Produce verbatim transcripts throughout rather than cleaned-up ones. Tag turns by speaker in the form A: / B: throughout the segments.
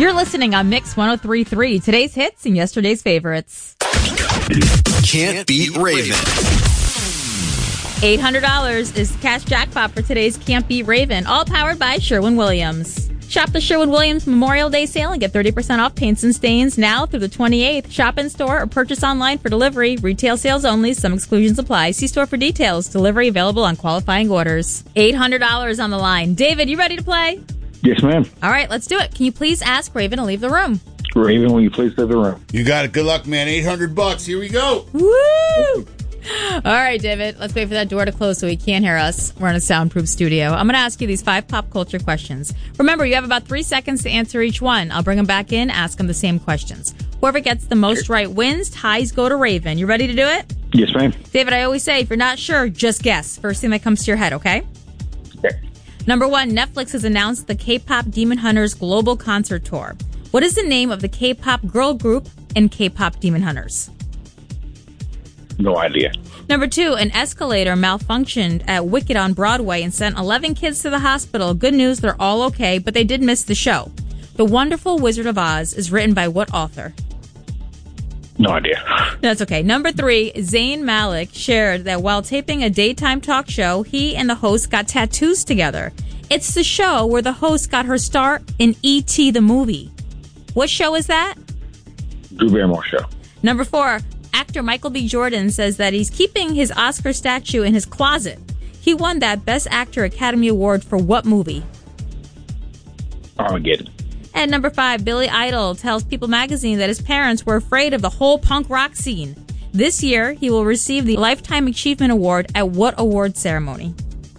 A: You're listening on Mix one oh three point three. Today's hits and yesterday's favorites.
B: Can't beat Raven.
A: eight hundred dollars is cash jackpot for today's Can't Beat Raven, all powered by Sherwin-Williams. Shop the Sherwin-Williams Memorial Day sale and get thirty percent off paints and stains now through the twenty-eighth. Shop in store or purchase online for delivery. Retail sales only. Some exclusions apply. See store for details. Delivery available on qualifying orders. eight hundred dollars on the line. David, you ready to play?
C: Yes, ma'am.
A: All right, let's do it. Can you please ask Raven to leave the room?
C: Raven, will you please leave the room?
D: You got it. Good luck, man. eight hundred bucks. Here we go.
A: Woo! All right, David, let's wait for that door to close so he can't hear us. We're in a soundproof studio. I'm going to ask you these five pop culture questions. Remember, you have about three seconds to answer each one. I'll bring them back in, ask them the same questions. Whoever gets the most right wins. Ties go to Raven. You ready to do it?
C: Yes, ma'am.
A: David, I always say, if you're not sure, just guess. First thing that comes to your head, okay?
C: Okay.
A: Number one, Netflix has announced the K-pop Demon Hunters global concert tour. What is the name of the K-pop girl group in K-pop Demon Hunters?
C: No idea.
A: Number two, an escalator malfunctioned at Wicked on Broadway and sent eleven kids to the hospital. Good news, they're all okay, but they did miss the show. The Wonderful Wizard of Oz is written by what author?
C: No idea.
A: That's okay. Number three, Zayn Malik shared that while taping a daytime talk show, he and the host got tattoos together. It's the show where the host got her start in E T the movie. What show is that?
C: Drew Barrymore Show.
A: Number four, actor Michael B. Jordan says that he's keeping his Oscar statue in his closet. He won that Best Actor Academy Award for what movie?
C: Armageddon.
A: And number five, Billy Idol tells People magazine that his parents were afraid of the whole punk rock scene. This year, he will receive the Lifetime Achievement Award at what award ceremony?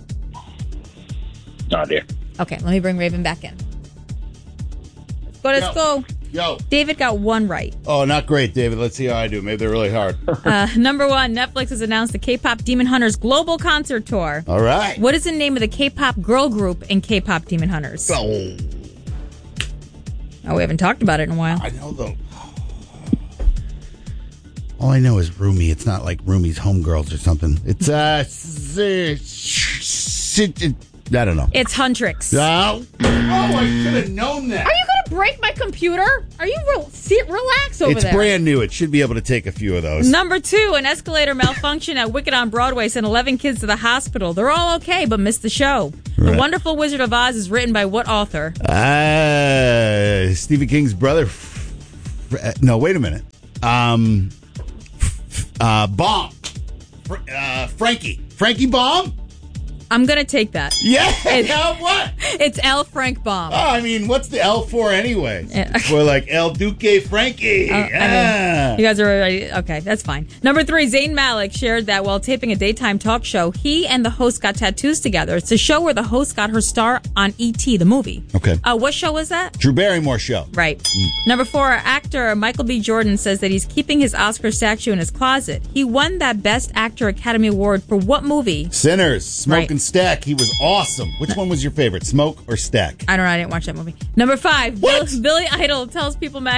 C: No idea.
A: Okay, let me bring Raven back in. Let's go, let's
D: Yo.
A: go.
D: Yo.
A: David got one right.
D: Oh, not great, David. Let's see how I do. Maybe they're really hard.
A: Uh, number one, Netflix has announced the K-pop Demon Hunters global concert tour.
D: All right.
A: What is the name of the K-pop girl group in K-pop Demon Hunters?
D: Oh,
A: Oh, we haven't talked about it in a while.
D: I know, though. All I know is Rumi. It's not like Rumi's Homegirls or something. It's, uh... s- s- s- I don't know.
A: It's Huntrix.
D: Oh, oh I should have known that.
A: Are you going to break my computer? Are you re- see, relax over
D: It's
A: there?
D: brand new. It should be able to take a few of those.
A: Number two, an escalator malfunction at Wicked on Broadway sent eleven kids to the hospital. They're all okay, but missed the show.
D: Right.
A: The Wonderful Wizard of Oz is written by what author?
D: Uh, Stephen King's brother. No, wait a minute. Um, uh, Baum. Fr- uh, Frankie. Frankie Baum?
A: I'm going to take that.
D: Yeah.
A: It-
D: Now what?
A: It's L. Frank Baum.
D: Oh, I mean, what's the L for anyway?
A: Yeah.
D: For like El Duque Frankie.
A: Uh, I
D: yeah.
A: mean, you guys are ready. Okay, that's fine. Number three, Zayn Malik shared that while taping a daytime talk show, he and the host got tattoos together. It's a show where the host got her star on E T the movie.
D: Okay.
A: Uh, what show was that?
D: Drew Barrymore Show.
A: Right. Mm. Number four, actor Michael B. Jordan says that he's keeping his Oscar statue in his closet. He won that Best Actor Academy Award for what movie?
D: Sinners. Smoke
A: Right.
D: and Stack. He was awesome. Which one was your favorite? Smoke or Stack?
A: I don't know. I didn't watch that movie. Number five,
D: What?
A: Bill, Billy Idol tells People magazine